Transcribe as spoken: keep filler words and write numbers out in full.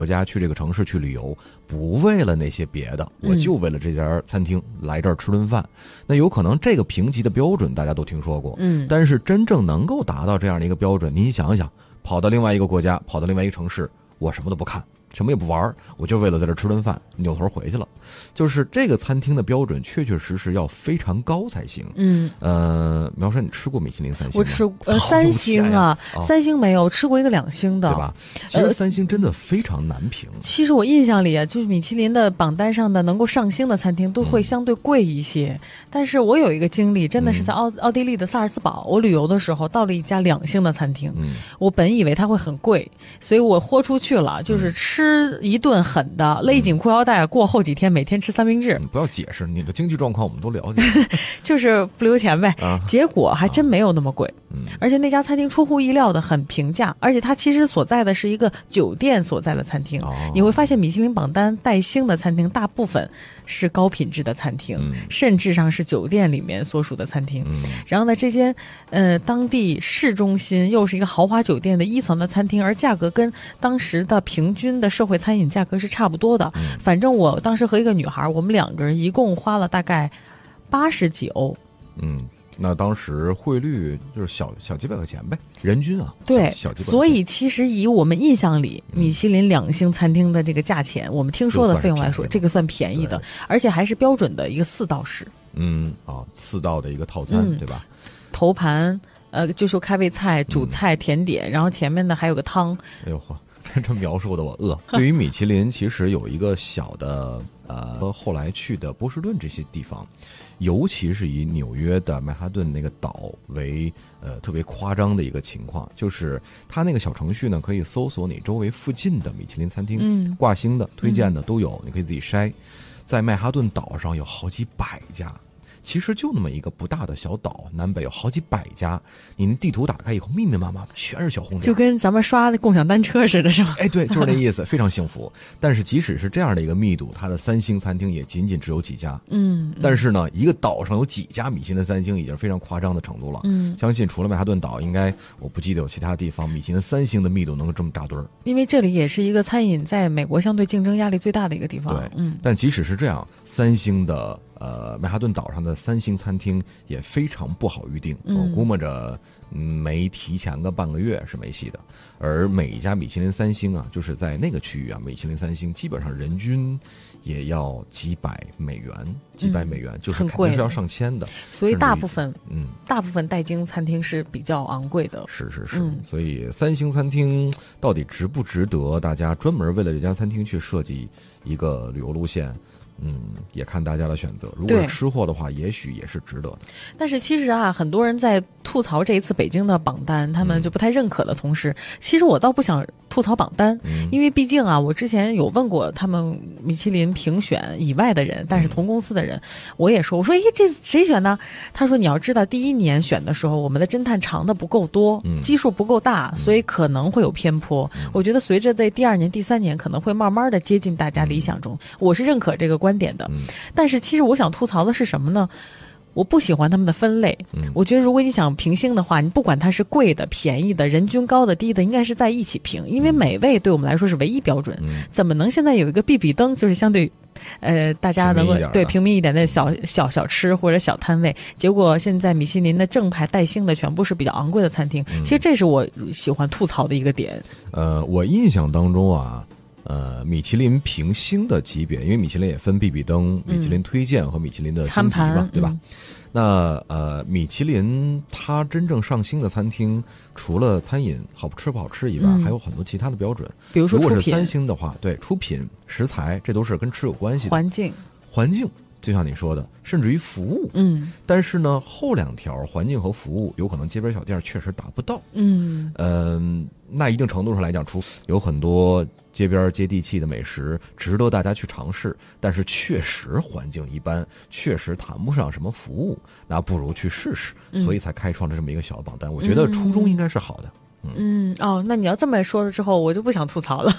国家去这个城市去旅游，不为了那些别的，我就为了这家餐厅来这儿吃顿饭。那有可能这个评级的标准大家都听说过， 嗯， 但是真正能够达到这样的一个标准，您想想，跑到另外一个国家，跑到另外一个城市，我什么都不看，什么也不玩，我就为了在这吃顿饭，扭头回去了。就是这个餐厅的标准确确实实要非常高才行。 嗯， 呃，苗山，你吃过米其林三星吗？ 我吃呃三星啊， 哦、 三星没有吃过一个两星的， 对吧？其实三星真的非常难评。呃、 其实我印象里啊，就是米其林的榜单上的能够上星的餐厅都会相对贵一些。嗯、但是我有一个经历，真的是在奥、嗯、奥地利的萨尔茨堡，我旅游的时候到了一家两星的餐厅，嗯，我本以为它会很贵，所以我豁出去了，就是吃一顿狠的，嗯、勒紧裤腰带，过后几天每天吃三明治。 你不要解释，你的经济状况我们都了解， 就是不留钱呗。 啊、 结果还真没有那么贵， 嗯， 而且那家餐厅出乎意料的很平价，而且它其实所在的是一个酒店所在的餐厅。 哦、 你会发现米其林榜单带星的餐厅大部分是高品质的餐厅， 嗯、 甚至上是酒店里面所属的餐厅。 嗯、 然后呢，这间呃当地市中心又是一个豪华酒店的一层的餐厅，而价格跟当时的平均的社会餐饮价格是差不多的。 嗯、 反正我当时和一个女孩，我们两个人一共花了大概八十几欧。 嗯。那当时汇率就是小小几百块钱呗，人均啊， 对， 小小几百块钱。 所以其实以我们印象里， 嗯、 米其林两星餐厅的这个价钱，我们听说的费用来说，这个算便宜的，而且还是标准的一个四道式。 嗯啊，四道的一个套餐， 嗯、 对吧？ 头盘，呃，就是开胃菜、主菜、甜点，嗯、然后前面呢还有个汤。 哎呦嚯！这描述的我饿。对于米其林，其实有一个小的呃，后来去的波士顿这些地方，尤其是以纽约的曼哈顿那个岛为呃特别夸张的一个情况，就是它那个小程序呢，可以搜索你周围附近的米其林餐厅， 嗯， 挂星的、推荐的都有，嗯、你可以自己筛。在曼哈顿岛上有好几百家。其实就那么一个不大的小岛，南北有好几百家。您地图打开以后，密密麻麻全是小红点， 就跟咱们刷的共享单车似的，是吗？ 哎，对，就是那意思，非常幸福。但是即使是这样的一个密度，它的三星餐厅也仅仅只有几家。 嗯， 但是呢，一个岛上有几家米其林三星，已经非常夸张的程度了。 嗯， 相信除了曼哈顿岛，应该我不记得有其他地方米其林三星的密度能够这么大堆儿。 因为这里也是一个餐饮在美国相对竞争压力最大的一个地方。 对， 嗯， 但即使是这样，三星的。呃，曼哈顿岛上的三星餐厅也非常不好预定， 嗯、 我估摸着没提前个半个月是没戏的。而每一家米其林三星啊，就是在那个区域啊，米其林三星基本上人均也要几百美元，几百美元，嗯、就是肯定是要上千的。 所以大部分， 嗯， 大部分带星餐厅是比较昂贵的。 是是是， 嗯、 所以三星餐厅到底值不值得大家专门为了这家餐厅去设计一个旅游路线？嗯，也看大家的选择。如果是吃货的话，也许也是值得的。 但是其实啊，很多人在吐槽这一次北京的榜单，他们就不太认可的同时，嗯、其实我倒不想吐槽榜单， 嗯、 因为毕竟啊，我之前有问过他们米其林评选以外的人，但是同公司的人，嗯、我也说，我说，诶，这谁选呢？他说，你要知道，第一年选的时候，我们的侦探尝的不够多， 嗯、 基数不够大，所以可能会有偏颇。 嗯、 我觉得随着在第二年、第三年，可能会慢慢的接近大家理想中。嗯、我是认可这个观点的。 嗯、 但是其实我想吐槽的是什么呢？我不喜欢他们的分类。 嗯、 我觉得如果你想评星的话，你不管它是贵的、便宜的、人均高的、低的，应该是在一起评，因为美味对我们来说是唯一标准。 嗯、 怎么能现在有一个必比登，就是相对，呃，大家能够对平民一点的小小小吃或者小摊位，结果现在米其林的正牌带星的全部是比较昂贵的餐厅。嗯、其实这是我喜欢吐槽的一个点。 呃，我印象当中啊。呃，米其林评星的级别，因为米其林也分必比登、米其林推荐和米其林的星级吧，对吧？ 嗯、 那呃，米其林它真正上星的餐厅，除了餐饮好不吃不好吃以外，嗯、还有很多其他的标准。 比如说出品， 如果是三星的话，对，出品、食材，这都是跟吃有关系的。 环境， 环境。就像你说的，甚至于服务， 嗯， 但是呢，后两条环境和服务有可能街边小店确实达不到， 嗯， 嗯、呃，那一定程度上来讲，除有很多街边接地气的美食值得大家去尝试，但是确实环境一般，确实谈不上什么服务，那不如去试试， 嗯、 所以才开创了这么一个小榜单。我觉得初衷应该是好的。 嗯, 嗯哦，那你要这么说了之后，我就不想吐槽了。